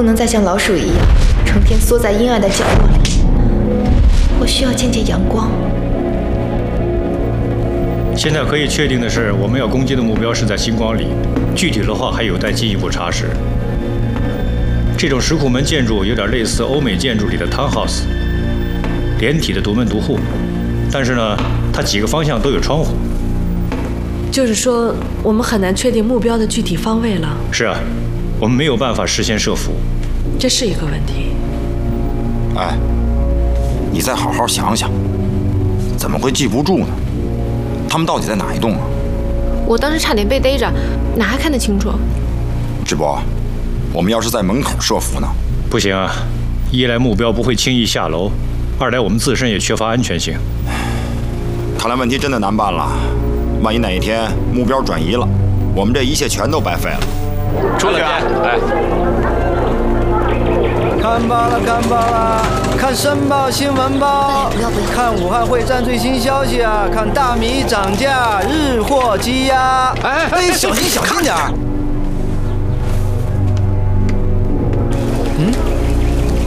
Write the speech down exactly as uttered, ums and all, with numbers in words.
能再像老鼠一样，成天缩在阴暗的角落里。我需要见见阳光。 现在可以确定的是，我们要攻击的目标是在星光里，具体的话还有待进一步查实。这种石库门建筑有点类似欧美建筑里的 townhouse， 连体的独门独户，但是呢，它几个方向都有窗户。 就是说，我们很难确定目标的具体方位了。 是啊，我们没有办法事先设伏， 这是一个问题。 哎，你再好好想想，怎么会记不住呢？他们到底在哪一栋啊？ 我当时差点被逮着，哪还看得清楚？ 智博，我们要是在门口设伏呢？ 不行啊！一来目标不会轻易下楼，二来我们自身也缺乏安全性。 看来问题真的难办了。万一哪一天目标转移了，我们这一切全都白费了。 出去啊！哎， 看吧啦，看吧啦，看申报新闻报，看武汉会战最新消息啊，看大米涨价，日货积压。 哎哎， 小心小心点儿。